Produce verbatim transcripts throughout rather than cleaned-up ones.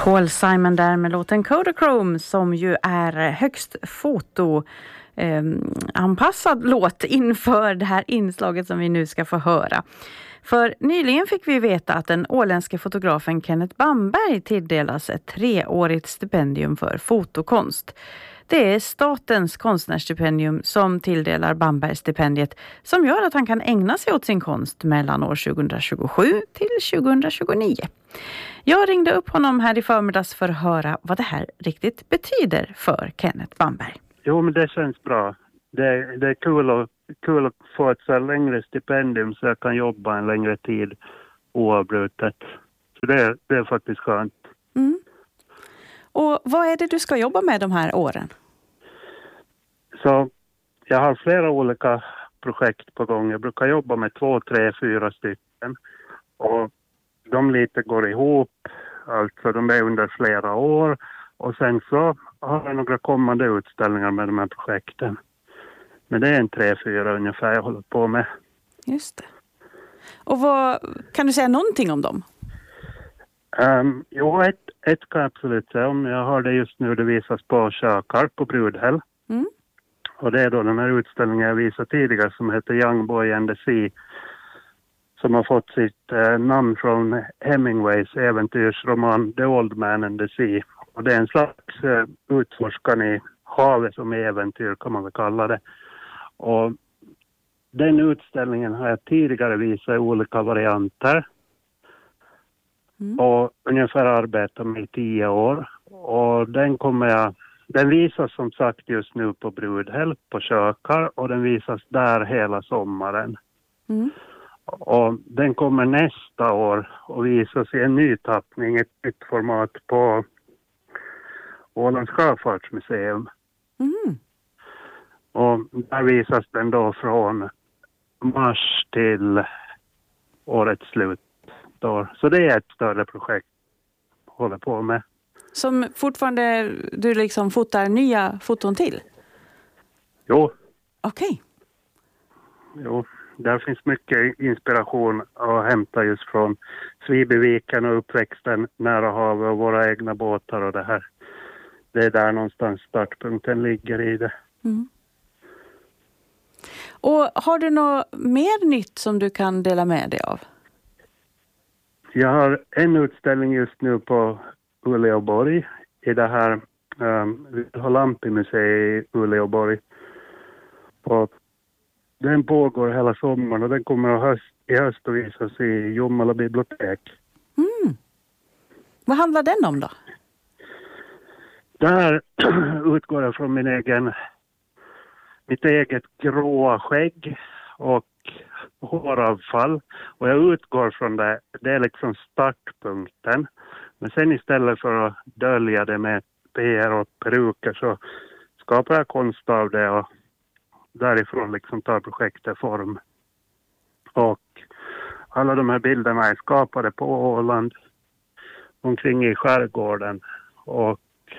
Paul Simon där med låten Kodachrome som ju är högst foto eh, anpassad låt inför det här inslaget som vi nu ska få höra. För nyligen fick vi veta att den åländske fotografen Kenneth Bamberg tilldelas ett treårigt stipendium för fotokonst. Det är statens konstnärsstipendium som tilldelar Bamberg stipendiet som gör att han kan ägna sig åt sin konst mellan år tjugohundratjugosju till tjugohundratjugonio. Jag ringde upp honom här i förmiddags för att höra vad det här riktigt betyder för Kenneth Bamberg. Jo, men det känns bra. Det, det är kul att, kul att få ett så längre stipendium så jag kan jobba en längre tid oavbrutet. Så det, det är faktiskt skönt. Mm. Och vad är det du ska jobba med de här åren? Så jag har flera olika projekt på gång. Jag brukar jobba med två, tre, fyra stycken. Och de lite går ihop. Alltså de är under flera år. Och sen så har jag några kommande utställningar med de här projekten. Men det är en tre, fyra ungefär jag håller på med. Just det. Och vad, kan du säga någonting om dem? Um, jo, ett, ett kan jag absolut säga om. Jag har det just nu, det visas på Sjökar på Brudhäll. Mm. Och det är då den här utställningen jag visade tidigare som heter Young Boy and the Sea. Som har fått sitt eh, namn från Hemingways äventyrsroman The Old Man and the Sea. Och det är en slags eh, utforskan i havet som äventyr kan man väl kalla det. Och den utställningen har jag tidigare visat i olika varianter. Mm. Och ungefär arbetat med i tio år. Och den kommer jag, den visas som sagt just nu på Brudhäll på Sjökar. Och den visas där hela sommaren. Mm. Och den kommer nästa år och visas i en ny tappning, ett nytt format på Ålands sjöfartsmuseum. Mm. Och där visas den då från mars till årets slut. Så det är ett större projekt jag håller på med. Som fortfarande du liksom fotar nya foton till? Jo. Okej. Okay. Jo, där finns mycket inspiration att hämta just från Svibeviken och uppväxten nära havet och våra egna båtar och det här. Det är där någonstans startpunkten ligger i det. Mm. Och har du något mer nytt som du kan dela med dig av? Jag har en utställning just nu på Uleåborg i det här um, Lampi-museet i Uleåborg. Och den pågår hela sommaren och den kommer att höst, i höst att visas i Jomala bibliotek. Mm. Vad handlar den om då? Där utgår jag från min egen, mitt eget gråa skägg och håravfall. Och jag utgår från det, det är liksom startpunkten. Men sen istället för att dölja det med P R och peruker så skapar jag konst av det och därifrån liksom tar projektet form. Och alla de här bilderna är skapade på Åland omkring i skärgården. Och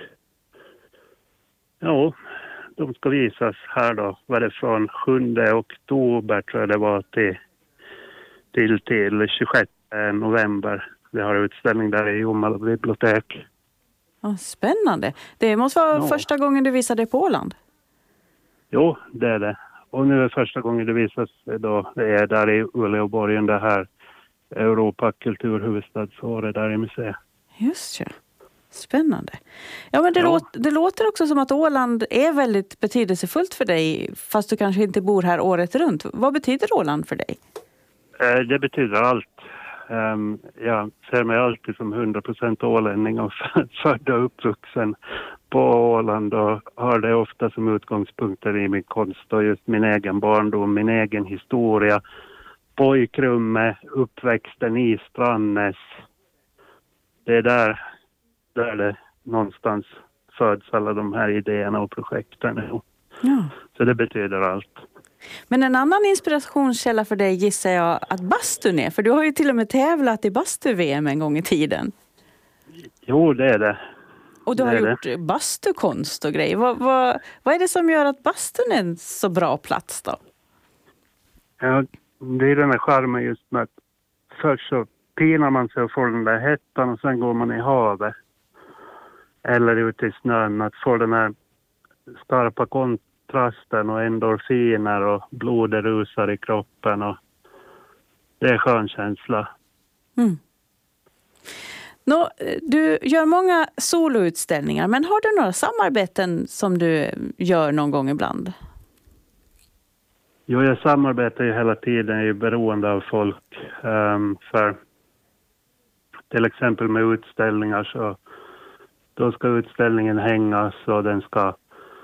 ja, de ska visas här då. Var det från sjunde oktober tror jag det var till, till, till tjugosjätte november. Vi har utställning där i Jomala bibliotek. Oh, spännande. Det måste vara ja. första gången du visade på Åland. Jo, det är det. Och nu är första gången det visas då. Det är där i Uleåborgen det här Europa kulturhuvudstadsåret där i museet. Just det. Spännande. Ja, men det, ja. låter, det låter också som att Åland är väldigt betydelsefullt för dig fast du kanske inte bor här året runt. Vad betyder Åland för dig? Eh, det betyder allt. Um, jag ser mig alltid som hundra procent ålänning och född och uppvuxen på Åland och har det ofta som utgångspunkter i min konst och just min egen barndom, min egen historia. Pojkrumme, uppväxten i Strandnäs. Det är där, där det någonstans föds alla de här idéerna och projekten. Ja. Så det betyder allt. Men en annan inspirationskälla för dig gissar jag att bastun är. För du har ju till och med tävlat i bastu-V M en gång i tiden. Jo, det är det. Och du det har gjort det. bastukonst och grejer. Vad, vad, vad är det som gör att bastun är en så bra plats då? Ja, det är den här charmen just med att först så pinar man sig och får den där hettan och sen går man i havet. eller ute i snön, att få den här skarpa kontrasten och endorfiner och blodet rusar i kroppen, och det är skön känsla. Mm. Nå, du gör många soloutställningar, men har du några samarbeten som du gör någon gång ibland? Jo, jag samarbetar ju hela tiden, jag är ju beroende av folk. Um, för till exempel med utställningar, så då ska utställningen hängas och den ska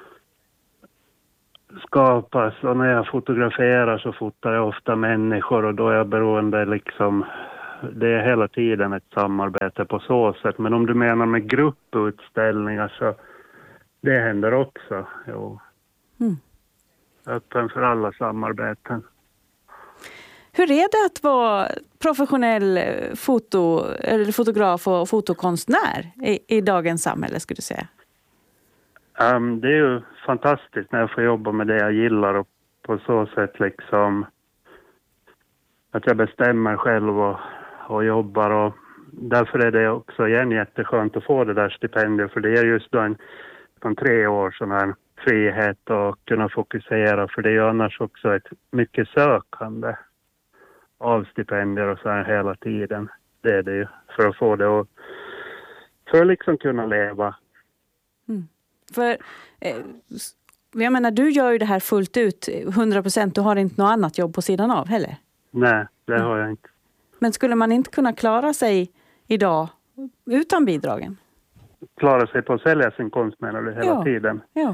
skapas. Och när jag fotograferar så fotar jag ofta människor, och då är jag beroende liksom, det är hela tiden ett samarbete på så sätt. Men om du menar med grupputställningar, så det händer också. Jo. Mm. Öppen för alla samarbeten. Hur är det att vara professionell foto, eller fotograf och fotokonstnär i, i dagens samhälle, skulle du säga? Um, det är ju fantastiskt när jag får jobba med det jag gillar, och på så sätt liksom att jag bestämmer själv och, och jobbar, och därför är det också igen jätteskönt att få det där stipendiet, för det är just då en, en tre år sån här frihet och kunna fokusera, för det är ju annars också ett mycket sökande av stipendier och så här hela tiden. Det är det ju, för att få det och för att liksom kunna leva. Mm. För eh, jag menar, du gör ju det här fullt ut, hundra procent. Du har inte något annat jobb på sidan av heller? Nej, det mm. har jag inte. Men skulle man inte kunna klara sig idag utan bidragen? Klara sig på att sälja sin konst, menar du, hela ja. tiden? Ja.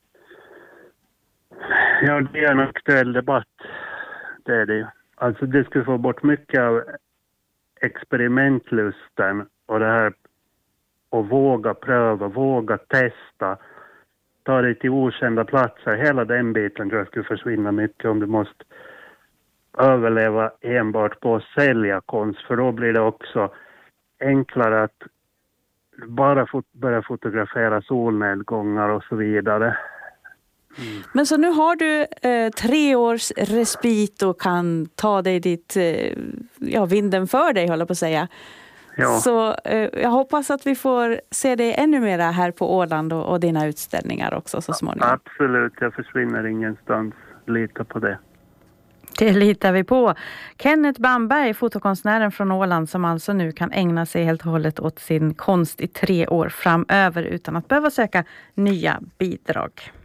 Ja, det är en aktuell debatt. Det är det ju. Alltså det skulle få bort mycket av experimentlusten och det här att våga pröva, våga testa, ta dig till okända platser. Hela den biten tror jag skulle försvinna mycket om du måste överleva enbart på att sälja konst, för då blir det också enklare att bara fot- börja fotografera solnedgångar och så vidare. Mm. Men så nu har du eh, tre års respit och kan ta dig dit, eh, ja, vinden för dig, håller på att säga. Ja. Så eh, jag hoppas att vi får se dig ännu mera här på Åland och, och dina utställningar också så småningom. Absolut, jag försvinner ingenstans. Lita på det. Det litar vi på. Kenneth Bamberg, fotokonstnären från Åland, som alltså nu kan ägna sig helt och hållet åt sin konst i tre år framöver utan att behöva söka nya bidrag.